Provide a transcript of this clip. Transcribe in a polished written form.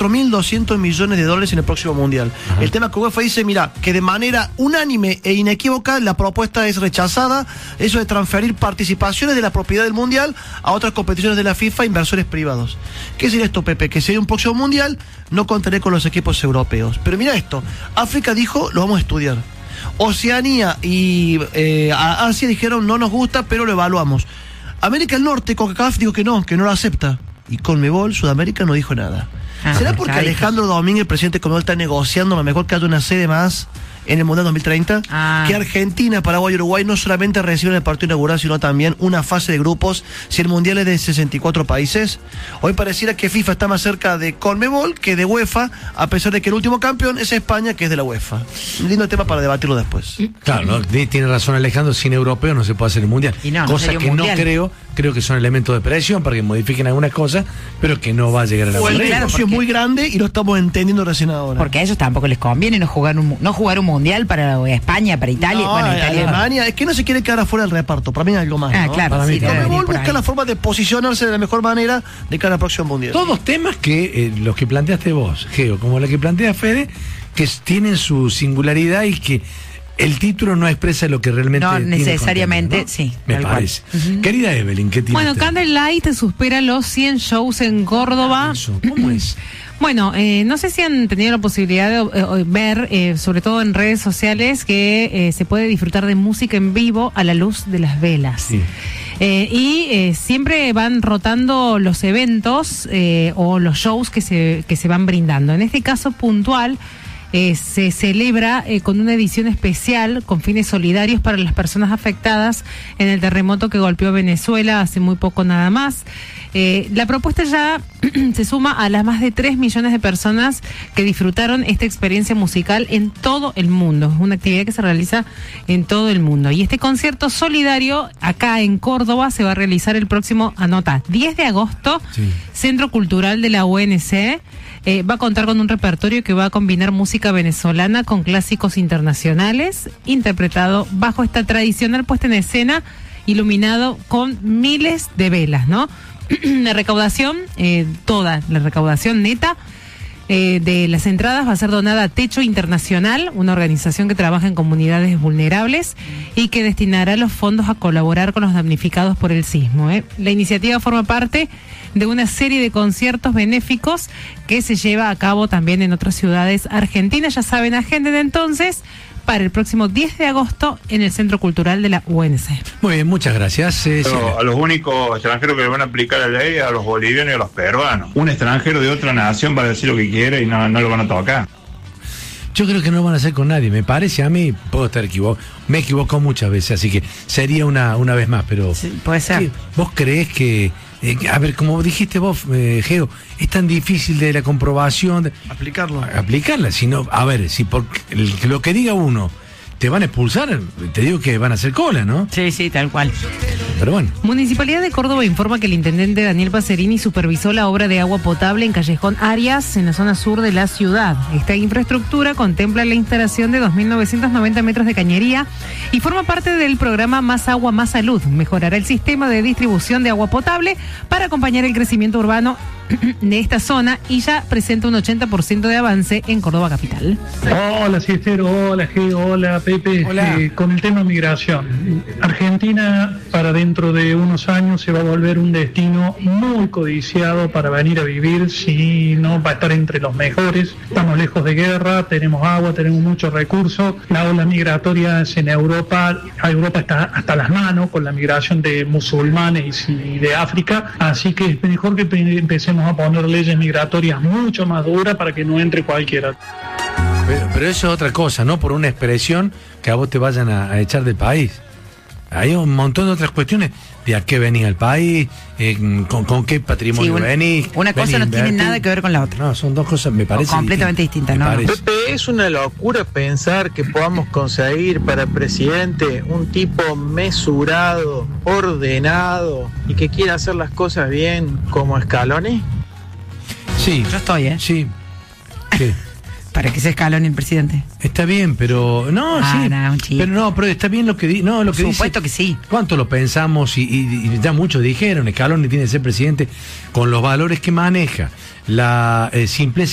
$4.200 millones en el próximo Mundial. Ajá. El tema que UEFA dice, mira, que de manera unánime e inequívoca la propuesta es rechazada, eso de transferir participaciones de la propiedad del Mundial a otras competiciones de la FIFA, inversores privados. ¿Qué sería esto, Pepe? Que si hay un próximo Mundial, no contaré con los equipos europeos. Pero mira esto, África dijo, lo vamos a estudiar. Oceanía y Asia dijeron, no nos gusta, pero lo evaluamos. América del Norte, CONCACAF dijo que no lo acepta. Y CONMEBOL, Sudamérica, no dijo nada. ¿Será porque Alejandro Domínguez, el presidente de CONMEBOL, está negociando a lo mejor que haya una sede más en el Mundial 2030? Que Argentina, Paraguay y Uruguay no solamente reciben el partido inaugural, sino también una fase de grupos, si el Mundial es de 64 países. Hoy pareciera que FIFA está más cerca de CONMEBOL que de UEFA, a pesar de que el último campeón es España, que es de la UEFA. Un lindo tema para debatirlo después. Claro, ¿no? Tiene razón Alejandro, sin europeo no se puede hacer el Mundial. Cosa que no creo que son elementos de presión para que modifiquen algunas cosas, pero que no va a llegar a la Mundial. El negocio es muy grande y lo estamos entendiendo recién ahora. Porque a ellos tampoco les conviene no jugar un Mundial para España, para Italia. Alemania, es que no se quiere quedar afuera del reparto, para mí hay algo más. Claro, para mí CONMEBOL busca la forma de posicionarse de la mejor manera de cara al próximo Mundial. Todos temas que los que planteaste vos, Geo, como la que plantea Fede, que tienen su singularidad y que el título no expresa lo que realmente no necesariamente, ¿no? Sí, me parece. Querida Evelyn, ¿qué tiene? Bueno, Candlelight supera los 100 shows en Córdoba. ¿Cómo es? Bueno, no sé si han tenido la posibilidad de ver, sobre todo en redes sociales, que se puede disfrutar de música en vivo a la luz de las velas. Sí. Siempre van rotando los eventos o los shows que se van brindando. En este caso puntual, se celebra con una edición especial con fines solidarios para las personas afectadas en el terremoto que golpeó a Venezuela hace muy poco nada más. La propuesta ya se suma a las más de 3 millones de personas que disfrutaron esta experiencia musical en todo el mundo. Es una actividad que se realiza en todo el mundo. Y este concierto solidario acá en Córdoba se va a realizar el próximo, 10 de agosto, sí. Centro Cultural de la UNC. Va a contar con un repertorio que va a combinar música venezolana con clásicos internacionales, interpretado bajo esta tradicional puesta en escena, iluminado con miles de velas, ¿no? La recaudación, toda la recaudación neta de las entradas va a ser donada a Techo Internacional, una organización que trabaja en comunidades vulnerables y que destinará los fondos a colaborar con los damnificados por el sismo. La iniciativa forma parte de una serie de conciertos benéficos que se lleva a cabo también en otras ciudades argentinas. Ya saben, agenden entonces para el próximo 10 de agosto en el Centro Cultural de la UNC. Muy bien, muchas gracias. A los únicos extranjeros que le van a aplicar la ley, a los bolivianos y a los peruanos. Un extranjero de otra nación va a decir lo que quiere y no lo van a tocar. Yo creo que no lo van a hacer con nadie, me parece a mí, puedo estar equivocado, me equivoco muchas veces, así que sería una vez más, pero... Sí, puede ser. ¿Vos creés que, a ver, como dijiste vos, Geo, es tan difícil de la comprobación... Aplicarla, sino, a ver, si por lo que diga uno te van a expulsar, te digo que van a hacer cola, ¿no? Sí, tal cual. Pero bueno. Municipalidad de Córdoba informa que el intendente Daniel Pacerini supervisó la obra de agua potable en Callejón Arias, en la zona sur de la ciudad. Esta infraestructura contempla la instalación de 2.990 metros de cañería y forma parte del programa Más Agua, Más Salud. Mejorará el sistema de distribución de agua potable para acompañar el crecimiento urbano de esta zona y ya presenta un 80% de avance en Córdoba capital. Hola Siestero, hola Geo, hola Pepe. Hola. Con el tema migración, Argentina para dentro de unos años se va a volver un destino muy codiciado para venir a vivir, si no va a estar entre los mejores. Estamos lejos de guerra, tenemos agua, tenemos muchos recursos, la ola migratoria en Europa está hasta las manos con la migración de musulmanes y de África, así que es mejor que empecemos a poner leyes migratorias mucho más duras para que no entre cualquiera. Pero eso es otra cosa, no por una expresión que a vos te vayan a echar del país. Hay un montón de otras cuestiones de a qué venís al país, con qué patrimonio venís. Una cosa no tiene nada que ver con la otra. No, son dos cosas, me parece. Completamente distintas, ¿no? Pepe, es una locura pensar que podamos conseguir para presidente un tipo mesurado, ordenado y que quiera hacer las cosas bien como Scaloni. Sí. Yo estoy, Sí. ¿Qué? Para que se Scaloni el presidente. Está bien, pero pero está bien lo que dice. No, lo que dice. Supuesto que sí. ¿Cuánto lo pensamos? Y ya muchos dijeron, Scaloni tiene que ser presidente con los valores que maneja, la simpleza